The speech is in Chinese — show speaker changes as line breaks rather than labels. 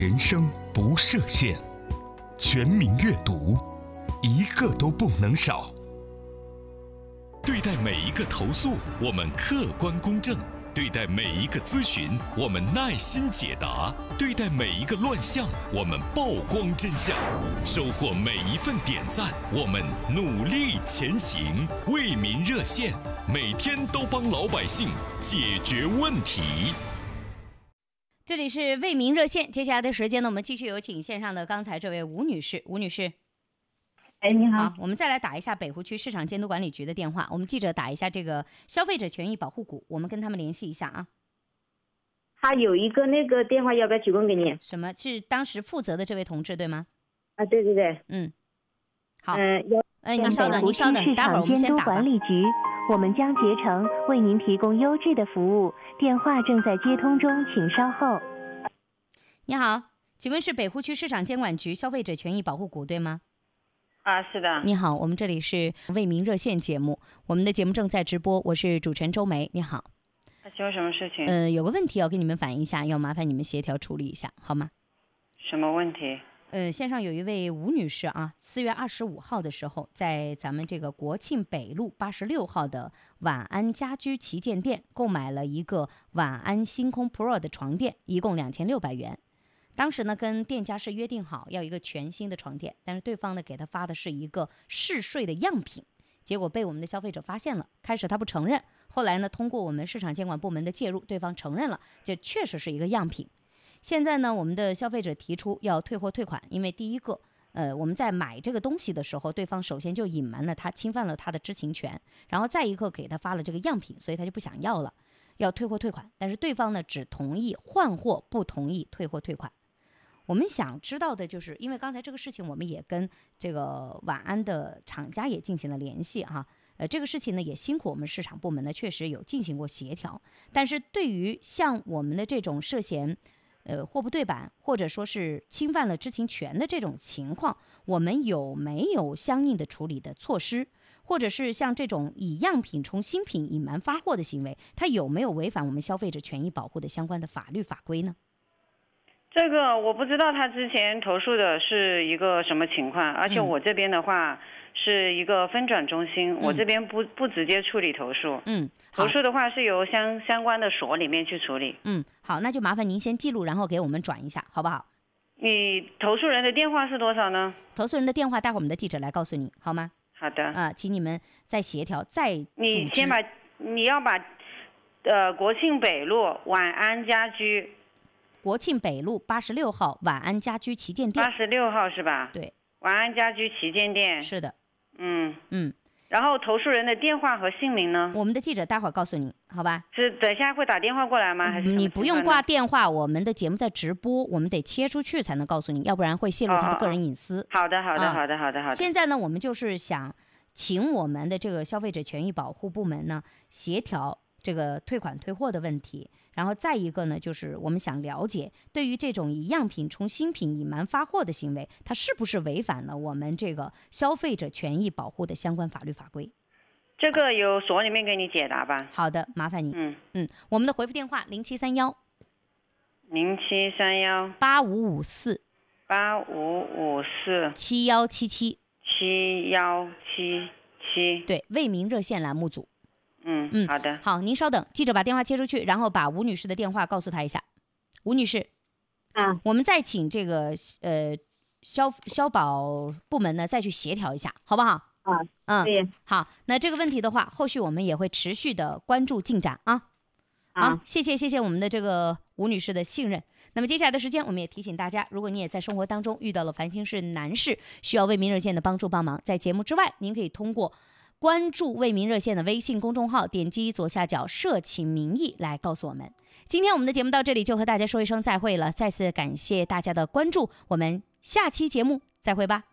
人生不设限，全民阅读，一个都不能少。对待每一个投诉，我们客观公正；对待每一个咨询，我们耐心解答；对待每一个乱象，我们曝光真相。收获每一份点赞，我们努力前行。为民热线，每天都帮老百姓解决问题。
这里是为民热线，接下来的时间呢，我们继续有请线上的刚才这位吴女士。吴女士，
你好。
好，我们再来打一下北湖区市场监督管理局的电话，我们记者打一下这个消费者权益保护股，我们跟他们联系一下啊。
他有一个那个电话，要不要提供给你？
什么？是当时负责的这位同志对吗？
啊，对对对。
好。您稍等，待会儿我们先打吧。
管理局，我们将竭诚为您提供优质的服务。电话正在接通中，请稍后。
你好，请问是北湖区市场监管局消费者权益保护股对吗？
啊，是的。
你好，我们这里是为民热线节目，我们的节目正在直播，我是主持人周梅。你好。
请问什么事情？
有个问题要跟你们反映一下，要麻烦你们协调处理一下，好吗？
什么问题？
线上有一位吴女士啊，4月25号的时候，在咱们这个国庆北路86号的晚安家居旗舰店购买了一个晚安星空 Pro 的床垫，一共2600元。当时呢，跟店家是约定好要一个全新的床垫，但是对方呢给他发的是一个试睡的样品，结果被我们的消费者发现了。开始他不承认，后来呢，通过我们市场监管部门的介入，对方承认了，这确实是一个样品。现在呢，我们的消费者提出要退货退款，因为第一个，我们在买这个东西的时候，对方首先就隐瞒了他，侵犯了他的知情权，然后再一个给他发了这个样品，所以他就不想要了，要退货退款。但是对方呢，只同意换货，不同意退货退款。我们想知道的就是，因为刚才这个事情，我们也跟这个晚安的厂家也进行了联系哈。这个事情呢，也辛苦我们市场部门呢，确实有进行过协调。但是对于像我们的这种涉嫌货不对版，或者说是侵犯了知情权的这种情况，我们有没有相应的处理的措施？或者是像这种以样品充新品隐瞒发货的行为，它有没有违反我们消费者权益保护的相关的法律法规呢？
这个我不知道他之前投诉的是一个什么情况，而且我这边的话是一个分转中心，我这边不直接处理投诉。投诉的话是由相关的所里面去处理。
好，那就麻烦您先记录，然后给我们转一下，好不好？
你投诉人的电话是多少呢？
投诉人的电话，待会儿我们的记者来告诉你，好吗？
好的。
请你们再协调，
你要把国庆北路晚安家居。
国庆北路86号晚安家居旗舰店。
86号是吧？
对。
晚安家居旗舰店。
是的。
然后投诉人的电话和姓名呢？
我们的记者待会儿告诉你，好吧？
是等下会打电话过来吗？还是
你不用挂电话，我们的节目在直播，我们得切出去才能告诉你，要不然会泄露他的个人隐私。
好的。
现在呢，我们就是想请我们的这个消费者权益保护部门呢，协调这个退款退货的问题。然后再一个呢，就是我们想了解，对于这种以样品充新品隐瞒发货的行为，它是不是违反了我们这个消费者权益保护的相关法律法规？
这个由所里面给你解答吧。
好的，麻烦你。我们的回复电话0731 8554 7177
7177。
对，为民热线栏目组。
好的。
好，您稍等，记者把电话切出去，然后把吴女士的电话告诉她一下。吴女士，我们再请这个消保部门呢再去协调一下，好不好？
对。
好，那这个问题的话，后续我们也会持续的关注进展啊。好，谢谢我们的这个吴女士的信任。那么接下来的时间，我们也提醒大家，如果你也在生活当中遇到了烦心事难事，需要为民热线的帮助帮忙，在节目之外，您可以通过关注为民热线的微信公众号，点击左下角社情民意来告诉我们。今天我们的节目到这里就和大家说一声再会了，再次感谢大家的关注，我们下期节目再会吧。